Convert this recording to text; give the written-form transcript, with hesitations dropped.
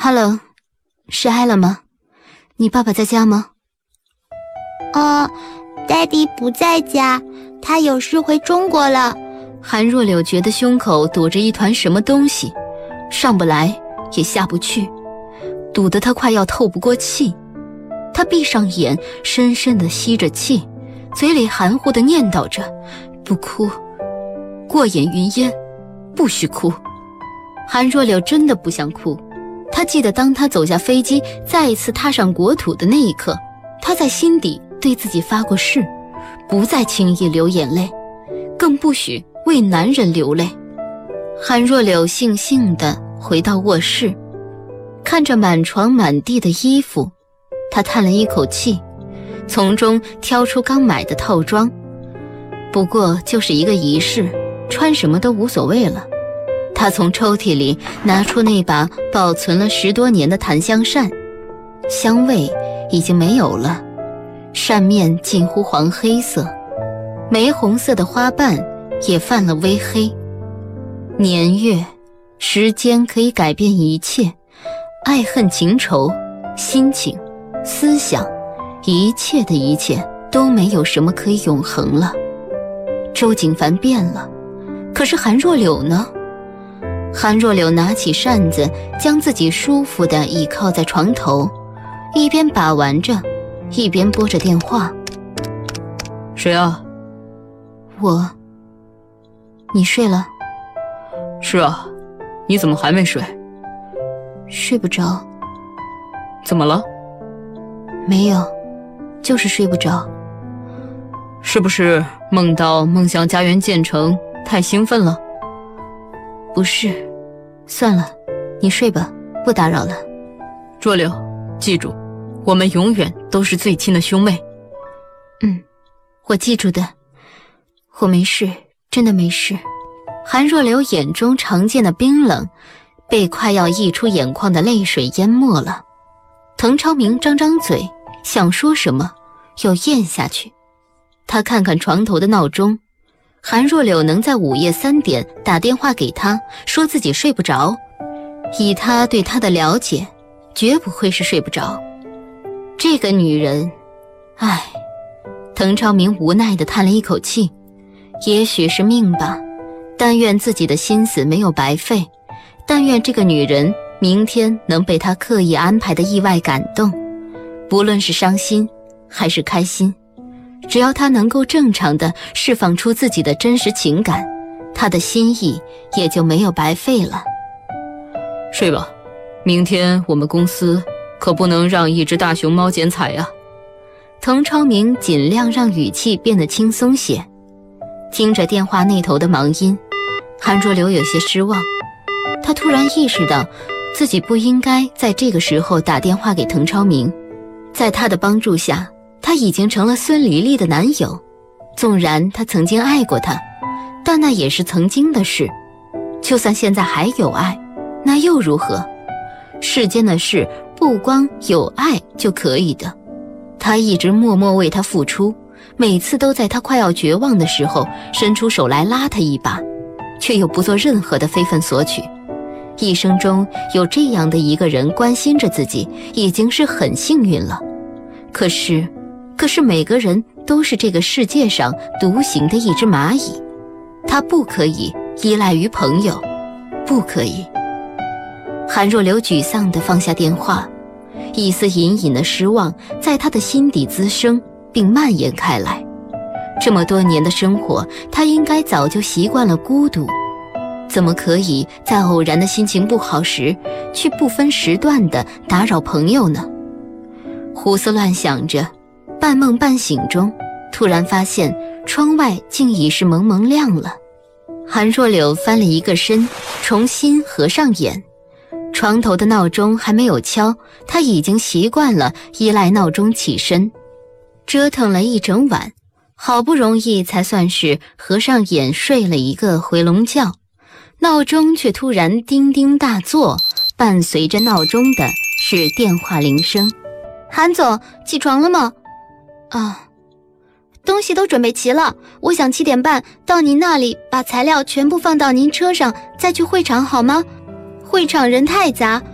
Hello， 是艾了吗？你爸爸在家吗 ？Daddy 不在家，他有事回中国了。 韩若柳觉得胸口堵着一团什么东西，上不来也下不去，堵得他快要透不过气。他闭上眼，深深地吸着气，嘴里含糊地念叨着：不哭，过眼云烟，不许哭。韩若柳真的不想哭。他记得当他走下飞机，再一次踏上国土的那一刻，他在心底对自己发过誓，不再轻易流眼泪，更不许为男人流泪。韩若柳悻悻地回到卧室，看着满床满地的衣服，他叹了一口气，从中挑出刚买的套装，不过就是一个仪式，穿什么都无所谓了。他从抽屉里拿出那把保存了10多年的檀香扇，香味已经没有了，扇面近乎黄黑色，玫红色的花瓣也泛了微黑。年月，时间可以改变一切，爱恨情仇，心情，思想，一切的一切都没有什么可以永恒了。周景凡变了，可是韩若柳呢？韩若柳拿起扇子，将自己舒服地倚靠在床头，一边把玩着，一边拨着电话。 谁啊？ 我。你睡了？ 是啊，你怎么还没睡？ 睡不着。 怎么了？ 没有，就是睡不着。 是不是梦到梦想家园建成，太兴奋了？ 不是，算了，你睡吧，不打扰了。 若柳，记住，我们永远都是最亲的兄妹。 我记住的，我没事，真的没事。韩若柳眼中常见的冰冷，被快要溢出眼眶的泪水淹没了。滕超明张张嘴，想说什么，又咽下去。他看看床头的闹钟，韩若柳能在午夜3点打电话给他，说自己睡不着，以他对他的了解，绝不会是睡不着。这个女人，滕超明无奈地叹了一口气，也许是命吧，但愿自己的心思没有白费，但愿这个女人明天能被他刻意安排的意外感动，不论是伤心还是开心，只要他能够正常地释放出自己的真实情感，他的心意也就没有白费了。 睡吧，明天我们公司可不能让一只大熊猫剪彩呀。 滕超明尽量让语气变得轻松些。听着电话那头的忙音，韩若柳有些失望。他突然意识到自己不应该在这个时候打电话给滕超明，在他的帮助下，他已经成了孙黎黎的男友。纵然他曾经爱过他，但那也是曾经的事，就算现在还有爱，那又如何？世间的事不光有爱就可以的。他一直默默为他付出，每次都在他快要绝望的时候伸出手来拉他一把，却又不做任何的非分索取。一生中有这样的一个人关心着自己，已经是很幸运了。可是每个人都是这个世界上独行的一只蚂蚁，他不可以依赖于朋友，不可以。韩若柳沮丧地放下电话，一丝隐隐的失望在他的心底滋生并蔓延开来。这么多年的生活，他应该早就习惯了孤独，怎么可以在偶然的心情不好时去不分时段地打扰朋友呢？胡思乱想着，半梦半醒中，突然发现窗外竟已是蒙蒙亮了。韩若柳翻了一个身，重新合上眼。床头的闹钟还没有敲，他已经习惯了依赖闹钟起身。折腾了一整晚，好不容易才算是合上眼睡了一个回笼觉，闹钟却突然叮叮大作，伴随着闹钟的是电话铃声。 韩总，起床了吗？东西都准备齐了，我想7点半到您那里，把材料全部放到您车上，再去会场好吗？会场人太杂，